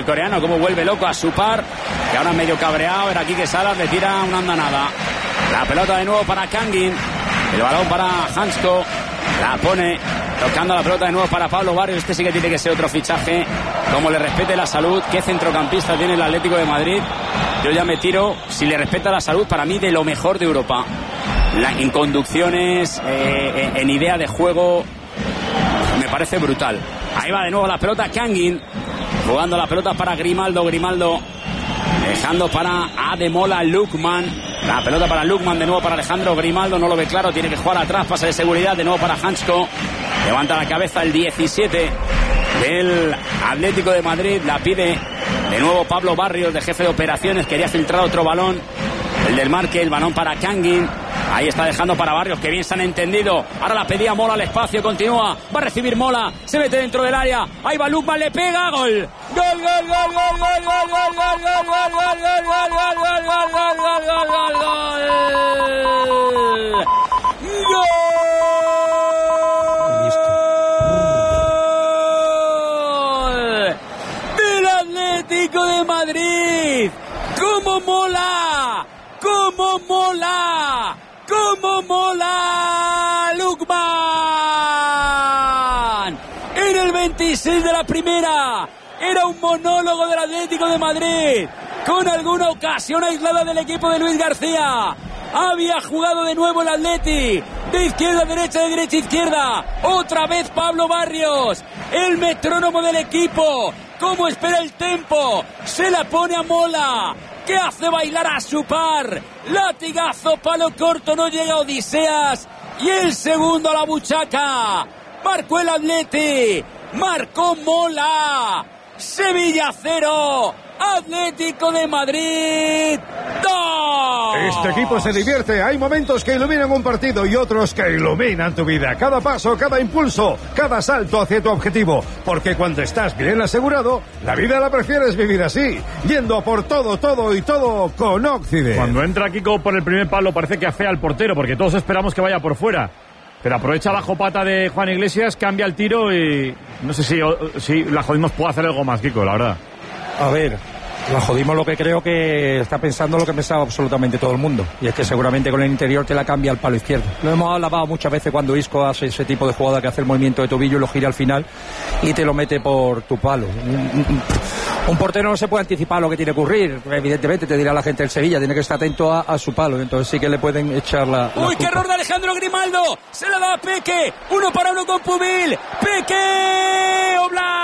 el coreano, como vuelve loco a Supar, que ahora medio cabreado. Era aquí que Salas le tira una andanada. La pelota de nuevo para Kangin. El balón para Hansko. La pone tocando la pelota de nuevo para Pablo Barrios. Este sí que tiene que ser otro fichaje. Como le respete la salud. ¿Qué centrocampista tiene el Atlético de Madrid? Yo ya me tiro, si le respeta la salud, para mí de lo mejor de Europa. En conducciones, en idea de juego, me parece brutal. Ahí va de nuevo la pelota Kangin. Jugando la pelota para Grimaldo. Grimaldo dejando para Ademola Lookman. La pelota para Lookman, de nuevo para Alejandro Grimaldo. No lo ve claro, tiene que jugar atrás. Pase de seguridad, de nuevo para Hansko. Levanta la cabeza el 17 del Atlético de Madrid. La pide de nuevo Pablo Barrios, de jefe de operaciones. Quería filtrar otro balón, el del marque. El balón para Kangin. Ahí está dejando para Barrios, que bien se han entendido. Ahora la pedía Mola al espacio, continúa. Va a recibir Mola, se mete dentro del área. Ahí va Lookman, le pega, gol. Gol, gol, gol, gol, gol, gol, gol, gol, gol, gol, gol, gol, del Atlético de Madrid. ¡Cómo mola! ¡Cómo mola! ¡Cómo mola! Lookman. En el 26 de la primera. Era un monólogo del Atlético de Madrid, con alguna ocasión aislada del equipo de Luis García. Había jugado de nuevo el Atleti, de izquierda a derecha, de derecha a izquierda. Otra vez Pablo Barrios, el metrónomo del equipo. Cómo espera el tempo. Se la pone a Mola, que hace bailar a Supar. Latigazo, palo corto, no llega Odiseas. Y el segundo a la buchaca. Marcó el Atleti, marcó Mola. Sevilla 0, Atlético de Madrid 2. Este equipo se divierte. Hay momentos que iluminan un partido y otros que iluminan tu vida. Cada paso, cada impulso, cada salto hacia tu objetivo. Porque cuando estás bien asegurado, la vida la prefieres vivir así, yendo por todo, todo y todo con Occident. Cuando entra Kiko por el primer palo parece que afea al portero, porque todos esperamos que vaya por fuera. Pero aprovecha bajo pata de Juan Iglesias, cambia el tiro y no sé si la Jodimos puede hacer algo más, Kiko, la verdad. A ver, la Jodimos lo que creo que está pensando lo que pensaba absolutamente todo el mundo. Y es que seguramente con el interior te la cambia al palo izquierdo. Lo hemos alabado muchas veces cuando Isco hace ese tipo de jugada, que hace el movimiento de tobillo y lo gira al final y te lo mete por tu palo. Un portero no se puede anticipar lo que tiene que ocurrir. Evidentemente, te dirá la gente del Sevilla, tiene que estar atento a su palo. Entonces sí que le pueden echar la ¡Uy, qué error de Alejandro Grimaldo! Se la da a Peque. 1 para 1 con Pubil. ¡Peque!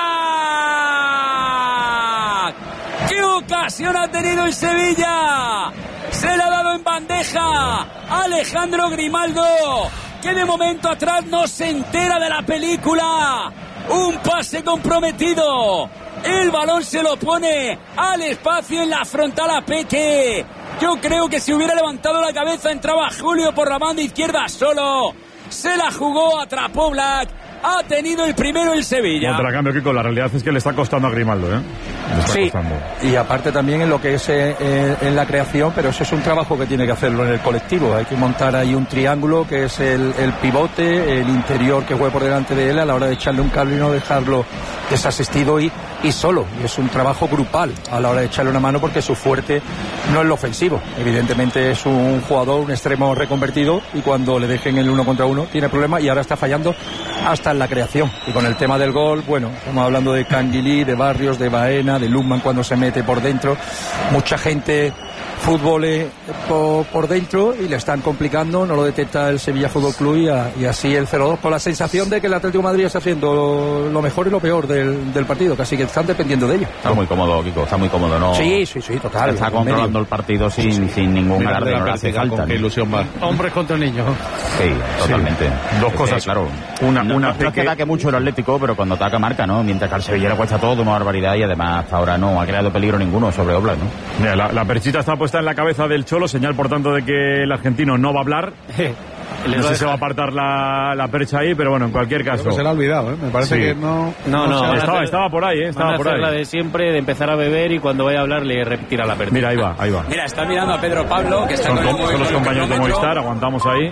¡Oblak! ¡Qué ocasión ha tenido el Sevilla! Se la ha dado en bandeja Alejandro Grimaldo, que de momento atrás no se entera de la película. Un pase comprometido. El balón se lo pone al espacio en la frontal a Peque. Yo creo que si hubiera levantado la cabeza entraba Julio por la banda izquierda solo. Se la jugó, atrapó Black. Ha tenido el primero el Sevilla. Contra cambio, Kiko, la realidad es que le está costando a Grimaldo, ¿eh? Le está costando. Y aparte también en lo que es en la creación, pero eso es un trabajo que tiene que hacerlo en el colectivo. Hay que montar ahí un triángulo que es el pivote, el interior que juegue por delante de él a la hora de echarle un cable y no dejarlo desasistido y solo. Y es un trabajo grupal a la hora de echarle una mano, porque su fuerte no es lo ofensivo. Evidentemente es un jugador, un extremo reconvertido, y cuando le dejen el 1 contra 1 tiene problemas, y ahora está fallando hasta en la creación. Y con el tema del gol, bueno, estamos hablando de Canguilí, de Barrios, de Baena, de Lookman cuando se mete por dentro. Mucha gente fútbol por dentro y le están complicando, no lo detecta el Sevilla Fútbol Club, y así el 0-2, con la sensación de que el Atlético de Madrid está haciendo lo mejor y lo peor del partido, casi que están dependiendo de ello. Está muy cómodo, Kiko, está muy cómodo, ¿no? Sí, total. Está controlando el partido sin ningún alarde, no le hace falta. Qué ilusión más. Hombres contra niños. Sí, totalmente. Dos cosas, claro. Una No es que ataque mucho el Atlético, pero cuando ataca marca, ¿no? Mientras que al Sevilla le cuesta todo, una barbaridad, y además hasta ahora no ha creado peligro ninguno sobre Oblak, ¿no? Mira, la perchita está puesta en la cabeza del Cholo, señal por tanto de que el argentino no va a hablar. No sé si se va a apartar la percha ahí, pero bueno, en cualquier caso. Creo que se la ha olvidado, ¿eh? Me parece que no. Estaba por ahí, estaba por ahí. La de siempre, de empezar a beber, y cuando vaya a hablar le repetirá la percha. Mira, ahí va. Mira, está mirando a Pedro Pablo, que está son los compañeros de Movistar, aguantamos ahí.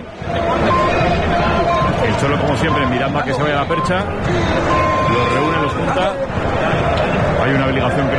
El Cholo, como siempre, mirando a que se vaya la percha. Los reúne, los junta. Hay una obligación que